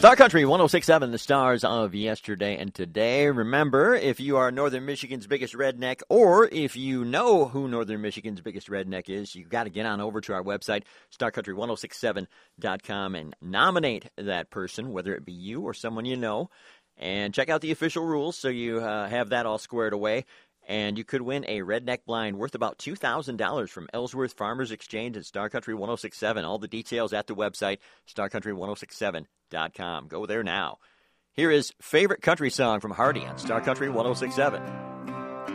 Star Country 106.7, the stars of yesterday and today. Remember, if you are Northern Michigan's biggest redneck, or if you know who Northern Michigan's biggest redneck is, you've got to get on over to our website, starcountry1067.com, and nominate that person, whether it be you or someone you know, and check out the official rules so you have that all squared away. And you could win a redneck blind worth about $2,000 from Ellsworth Farmers Exchange and Star Country 106.7. All the details at the website, starcountry1067.com. Go there now. Here is Favorite Country Song from Hardy on Star Country 106.7.